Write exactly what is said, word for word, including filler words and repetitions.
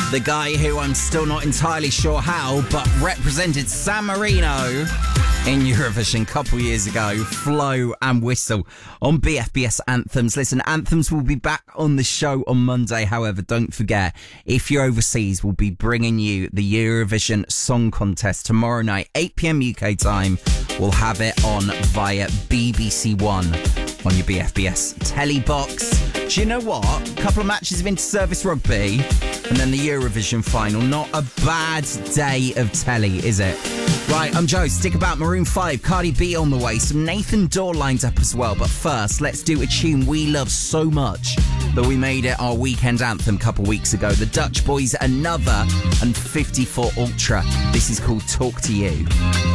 The guy who I'm still not entirely sure how, but represented San Marino in Eurovision a couple years ago, Flow and Whistle on B F B S Anthems. Listen, Anthems will be back on the show on Monday. However, don't forget, if you're overseas, we'll be bringing you the Eurovision Song Contest tomorrow night, eight p.m. U K time. We'll have it on via B B C One on your B F B S telly box. Do you know what? A couple of matches of inter-service rugby and then the Eurovision final. Not a bad day of telly, is it? Right, I'm Joe. Stick about. Maroon five, Cardi B on the way. Some Nathan Dorr lined up as well. But first, let's do a tune we love so much that we made it our weekend anthem a couple weeks ago. The Dutch Boys, Another, and fifty-four Ultra. This is called Talk to You.